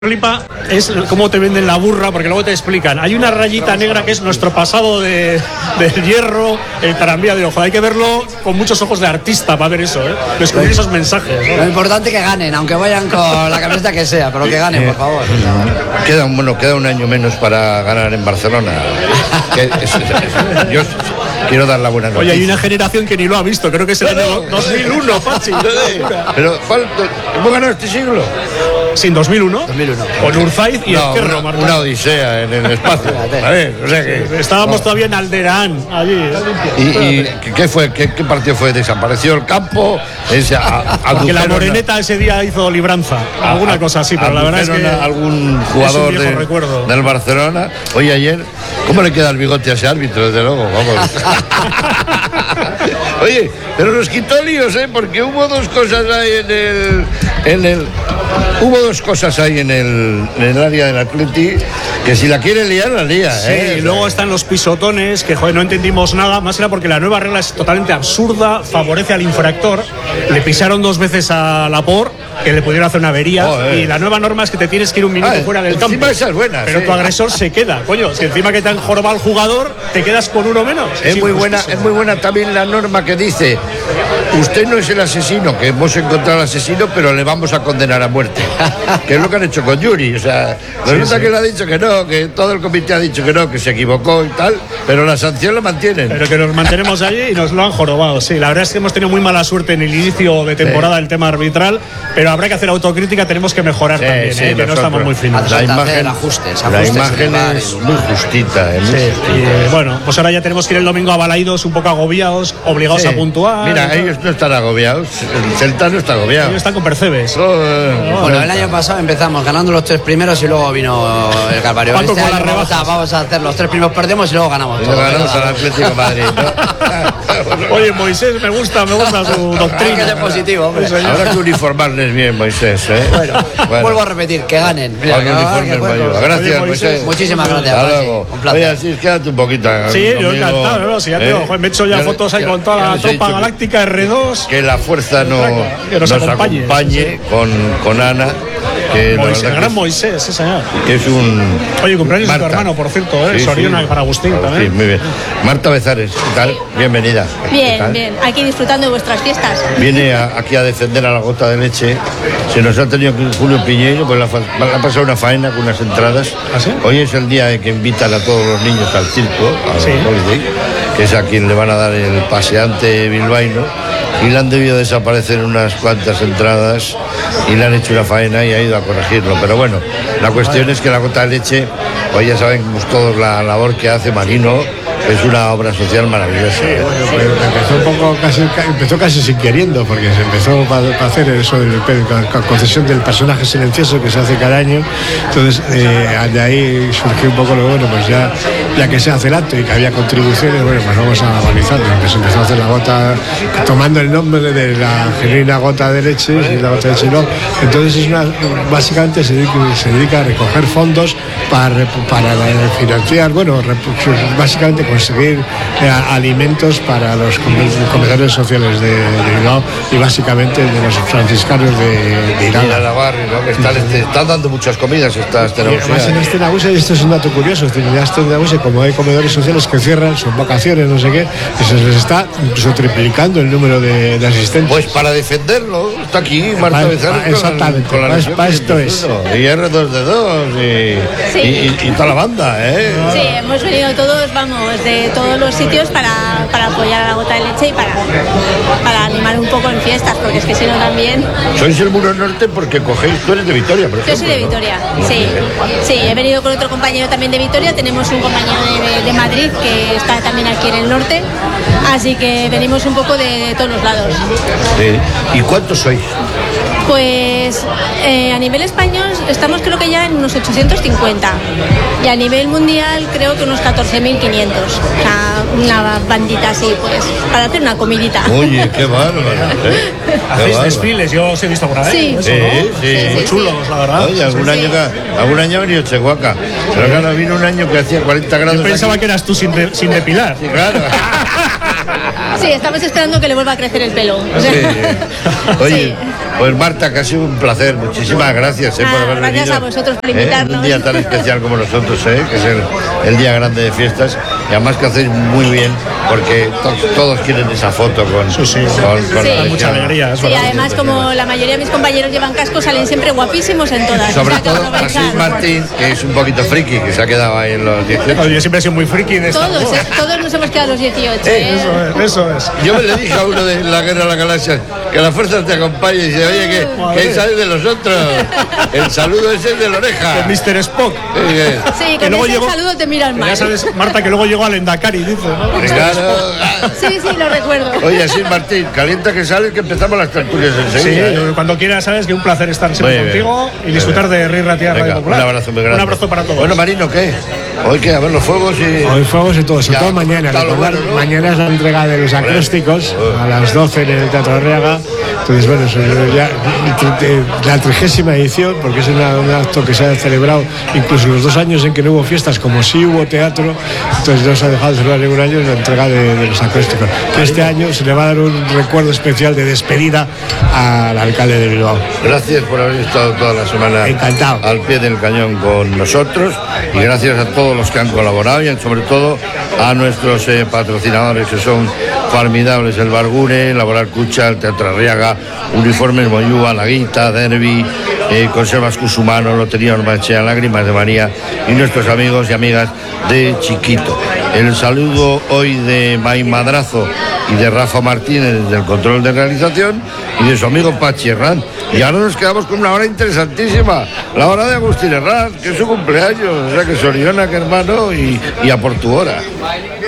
Flipa es cómo te venden la burra, porque luego te explican. Hay una rayita negra que es nuestro pasado del hierro, el tranvía de ojo. Hay que verlo con muchos ojos de artista para ver eso, descubrir esos mensajes, ¿no? Lo importante es que ganen, aunque vayan con la camiseta que sea, pero que ganen, por favor. Queda un año menos para ganar en Barcelona. Yo quiero dar la buena noticia. Oye, hay una generación que ni lo ha visto, creo que es el año 2001, Pachi. Pero ¿hemos ganado este siglo? Sí, en 2001. Con Urzaiz y Ezquerro. Una odisea en el espacio. A ver, o sea que estábamos todavía en Alderaan, allí. ¿Y qué fue? ¿Qué partido fue? ¿Desapareció el campo? Porque la Moreneta ese día hizo libranza. Alguna cosa así, pero la verdad es que algún jugador del Barcelona. Oye, ayer, ¿cómo le queda el bigote a ese árbitro? Desde luego, vamos. Oye, pero nos quitó líos, porque hubo dos cosas ahí hubo dos cosas ahí en el área del Atleti que si la quiere liar, la lía. Sí, y luego están los pisotones, que no entendimos nada, más era porque la nueva regla es totalmente absurda, favorece al infractor. Le pisaron 2 veces a Laporte, que le pudieron hacer una avería, y la nueva norma es que te tienes que ir un minuto fuera del campo. Esa es buena, pero tu agresor se queda, coño, si encima que te han jorobado al jugador, te quedas con uno menos. Es muy buena también la norma que dice: usted no es el asesino, que hemos encontrado al asesino, pero le vamos a condenar a muerte. Que es lo que han hecho con Yuri. O sea, resulta que le ha dicho que no, que todo el comité ha dicho que no, que se equivocó y tal, pero la sanción la mantienen. Pero que nos mantenemos allí y nos lo han jorobado. Sí, la verdad es que hemos tenido muy mala suerte en el inicio de temporada del tema arbitral, pero habrá que hacer autocrítica, tenemos que mejorar también, que no estamos muy finos. La imagen es muy justita. Bueno, pues ahora ya tenemos que ir el domingo a Balaidos, un poco agobiados, obligados a puntuar. Mira, ellos no están agobiados, el Celta no está agobiado. Ellos están con Percebes. Bueno, el año pasado empezamos ganando los 3 primeros y luego vino el Calvario. Este año vamos a hacer los 3 primeros, perdemos y luego ganamos. Ganamos al Atlético de Madrid, ¿no? Oye, Moisés, me gusta su doctrina. Que es positivo, hombre. Habrá que uniformarles bien, Moisés, Bueno, vuelvo a repetir, que ganen. Mira, gracias, Moisés. Muchísimas gracias. Hasta luego. Un placer. Oye, así quédate un poquito. Sí, yo encantado, si ya me he hecho ya fotos ahí con toda la tropa galáctica R2. Que la fuerza nos acompañe con Ana. Que Moisés, el gran Moisés, sí, señor. Que es un... Oye, cumpleaños de tu hermano, por cierto, Soriona, para Agustín también. Sí, muy bien. Marta Bezares, ¿qué tal? Bienvenida. Bien, aquí disfrutando de vuestras fiestas. Viene aquí a defender a la gota de leche. Se nos ha tenido que Julio Piñeiro, pues le ha pasado una faena con unas entradas. ¿Ah, sí? Hoy es el día en que invitan a todos los niños al circo, al Holiday, que es a quien le van a dar el paseante bilbaíno. Y le han debido desaparecer unas cuantas entradas y le han hecho una faena y ha ido a corregirlo. Pero bueno, la cuestión es que la gota de leche, hoy ya saben todos la labor que hace Marino, es una obra social maravillosa. Sí, bueno, pues empezó casi sin queriendo, porque se empezó para hacer eso de la concesión del personaje silencioso que se hace cada año. Entonces de ahí surgió un poco lo bueno, pues ya que se hace el acto y que había contribuciones, bueno, pues vamos a analizarlo. Se empezó a hacer la gota tomando el nombre de la genuina gota de leche, y la gota de leche no. Entonces básicamente se dedica a recoger fondos para financiar, bueno, básicamente conseguir alimentos para los comedores sociales de Bilbao y básicamente de los franciscanos de Irán. Y la barrio, ¿no? Que están dando muchas comidas estas Además en Astenagusa, y esto es un dato curioso, en Astenagusa, como hay comedores sociales que cierran, son vacaciones, no sé qué, y se les está incluso triplicando el número de asistentes. Pues para defenderlo, está aquí Marta Bezares. Exactamente, para esto es. Y R2D2 y toda la banda, Sí, hemos venido todos, de todos los sitios para apoyar a la gota de leche y para animar un poco en fiestas, porque es que si no también... Sois el muro norte porque tú eres de Vitoria, por ejemplo. Yo soy de Vitoria, ¿no? Sí, he venido con otro compañero también de Vitoria, tenemos un compañero de Madrid que está también aquí en el norte, así que venimos un poco de todos los lados. Sí. ¿Y cuántos sois? Pues a nivel español estamos creo que ya en unos 850 y a nivel mundial creo que unos 14.500, o sea, una bandita así, pues, para hacer una comidita. Oye, qué bárbaro, ¿Hacéis desfiles? Yo os he visto por ahí. Sí. Muy chulos, la verdad. Oye, algún año ha venido Chehuaca, pero claro, vino un año que hacía 40 grados. Yo pensaba que eras tú sin depilar. Sí, claro. Sí, estamos esperando que le vuelva a crecer el pelo. O sea, Sí. Oye, sí. pues Marta, que ha sido un placer. Muchísimas gracias por haber gracias venido. a vosotros por invitarnos. En un día tan especial como nosotros, que es el día grande de fiestas. Y además que hacéis muy bien, porque todos quieren esa foto con la mucha alegría. Sí, además como la mayoría de mis compañeros llevan casco, salen siempre guapísimos en todas. Sobre todo Asís Martín, que es un poquito friki, que se ha quedado ahí en los 18. Yo siempre he sido muy friki de esta. Todos nos hemos quedado a los 18. Eso es. Yo le dije a uno de la Guerra de la Galaxia que la fuerza te acompañe y dice, oye, que sabes de los otros. El saludo ese es de la oreja. De Mr. Spock. Sí, con ese saludo te miran mal. Ya sabes, Marta, que luego llegó al Endacari, dice, ¿no? Claro. Sí, lo recuerdo. Oye, Asís Martín, calienta que sale, que empezamos las tertulias enseguida. Sí, cuando quieras, sabes que un placer estar siempre contigo y disfrutar de Rir Ratia Radio Popular. Un abrazo muy grande. Un abrazo para todos. Bueno, Marino, ¿qué? Hoy que a ver los fuegos y... Hoy fuegos y todo, sobre todo mañana. Bueno, ¿no? Mañana es la entrega de los acrósticos a las 12 en el Teatro Arriaga. Entonces, bueno, ya la 30ª edición, porque es un acto que se ha celebrado incluso los 2 años en que no hubo fiestas, como sí hubo teatro, entonces no se ha dejado de celebrar ningún año la entrega de los acrósticos. Que este año se le va a dar un recuerdo especial de despedida al alcalde de Bilbao. Gracias por haber estado toda la semana al pie del cañón con nosotros, y gracias a todos los que han colaborado y sobre todo a nuestros patrocinadores, que son formidables: el Bargune, Laboral Cucha, el Teatro Arriaga, Uniformes Moyúa, La Guita, Derby, Conservas Cusumano, Lotería Ormachea, Lágrimas de María y nuestros amigos y amigas de Chiquito. El saludo hoy de May Madrazo y de Rafa Martínez del control de realización y de su amigo Pachi Herrán. Y ahora nos quedamos con una hora interesantísima, la hora de Agustín Herrán, que es su cumpleaños, o sea que Soriona, que hermano, y a por tu hora.